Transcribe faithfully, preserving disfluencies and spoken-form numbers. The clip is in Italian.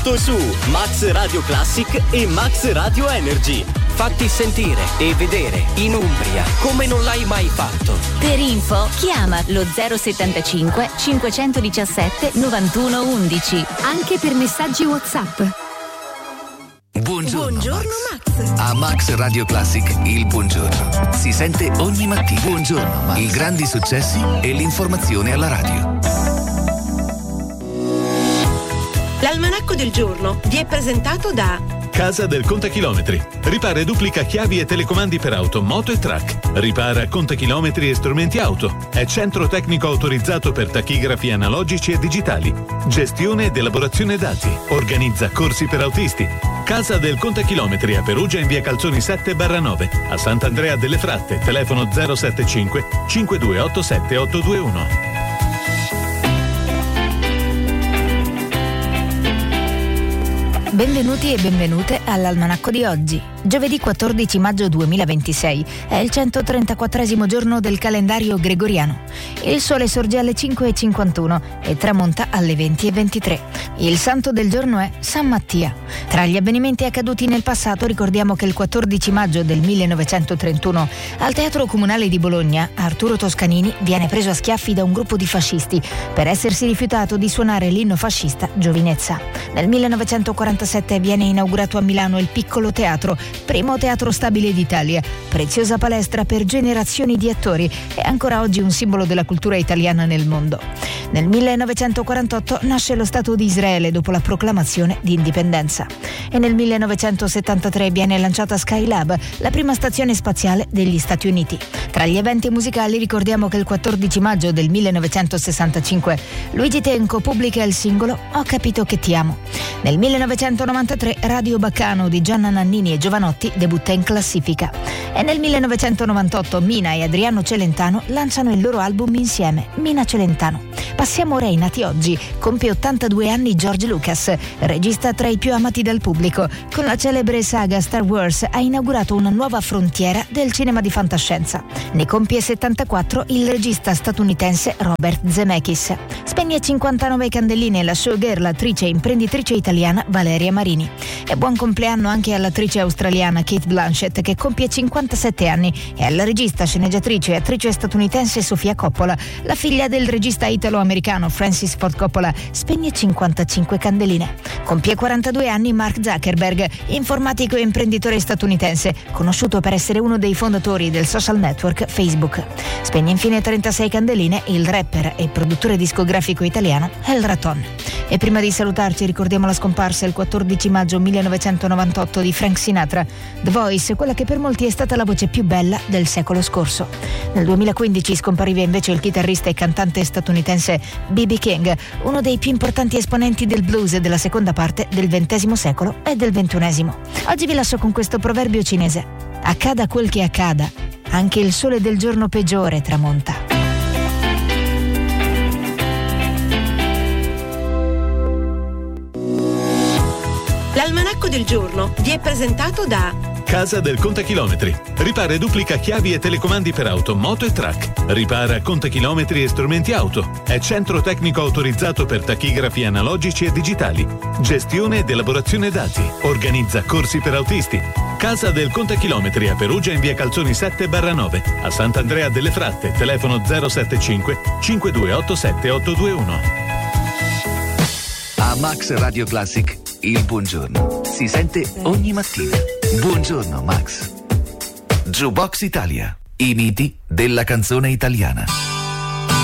Tutto su Max Radio Classic e Max Radio Energy. Fatti sentire e vedere in Umbria come non l'hai mai fatto. Per info chiama lo zero settantacinque cinquecentodiciassette novantuno undici, anche per messaggi WhatsApp. Buongiorno, buongiorno Max. Max. A Max Radio Classic il buongiorno si sente ogni mattina. Buongiorno Max. I grandi successi e l'informazione alla radio. L'almanacco del giorno vi è presentato da Casa del Contachilometri. Ripara e duplica chiavi e telecomandi per auto, moto e track. Ripara contachilometri e strumenti auto. È centro tecnico autorizzato per tachigrafi analogici e digitali. Gestione ed elaborazione dati. Organizza corsi per autisti. Casa del Contachilometri a Perugia in via Calzoni sette barra nove. A Sant'Andrea delle Fratte, telefono zero settantacinque cinquantadue ottantasette ottocentoventuno. Benvenuti e benvenute all'almanacco di oggi. Giovedì quattordici maggio duemilaventisei è il centotrentaquattresimo giorno del calendario gregoriano. Il sole sorge alle cinque e cinquantuno e tramonta alle venti e ventitré. Il santo del giorno è San Mattia. Tra gli avvenimenti accaduti nel passato ricordiamo che il quattordici maggio del millenovecentotrentuno al Teatro Comunale di Bologna Arturo Toscanini viene preso a schiaffi da un gruppo di fascisti per essersi rifiutato di suonare l'inno fascista Giovinezza. Nel millenovecentoquarantasette viene inaugurato a Milano il Piccolo Teatro, primo teatro stabile d'Italia, preziosa palestra per generazioni di attori e ancora oggi un simbolo della cultura italiana nel mondo. Nel millenovecentoquarantotto nasce lo Stato di Israele dopo la proclamazione di indipendenza e nel millenovecentosettantatré viene lanciata Skylab, la prima stazione spaziale degli Stati Uniti. Tra gli eventi musicali ricordiamo che il quattordici maggio del millenovecentosessantacinque Luigi Tenco pubblica il singolo Ho capito che ti amo. Nel millenovecentonovantatré Radio Baccano di Gianna Nannini e Giovanotti debutta in classifica e nel millenovecentonovantotto Mina e Adriano Celentano lanciano il loro album insieme, Mina Celentano. Passiamo ora ai nati oggi. Compie ottantadue anni George Lucas, regista tra i più amati dal pubblico. Con la celebre saga Star Wars ha inaugurato una nuova frontiera del cinema di fantascienza. Ne compie settantaquattro il regista statunitense Robert Zemeckis. Spegne cinquantanove candeline la showgirl, attrice e imprenditrice italiana Valeria Marini. E buon compleanno anche all'attrice australiana Cate Blanchett che compie cinquantasette anni e alla regista, sceneggiatrice e attrice statunitense Sofia Coppola. La figlia del regista italo-americano Francis Ford Coppola spegne cinquantacinque candeline. Compie quarantadue anni Mark Zuckerberg, informatico e imprenditore statunitense, conosciuto per essere uno dei fondatori del social network Facebook. Spegne infine trentasei candeline il rapper e produttore discografico italiano El Raton. E prima di salutarci ricordiamo la scomparsa il quattordici maggio millenovecentonovantotto di Frank Sinatra, The Voice, quella che per molti è stata la voce più bella del secolo scorso. Nel duemilaquindici scompariva invece il chitarrista e cantante statunitense B B King, uno dei più importanti esponenti del blues della seconda parte del ventesimo secolo e del ventunesimo. Oggi vi lascio con questo proverbio cinese: accada quel che accada, anche il sole del giorno peggiore tramonta. L'almanacco del giorno vi è presentato da Casa del Contachilometri. Ripara e duplica chiavi e telecomandi per auto, moto e track. Ripara contachilometri e strumenti auto. È centro tecnico autorizzato per tachigrafi analogici e digitali. Gestione ed elaborazione dati. Organizza corsi per autisti. Casa del Contachilometri a Perugia in via Calzoni sette barra nove. A Sant'Andrea delle Fratte, telefono zero settantacinque cinquantadue ottantasette ottocentoventuno. A Max Radio Classic il buongiorno si sente ogni mattina. Buongiorno Max. Jukebox Italia, i miti della canzone italiana.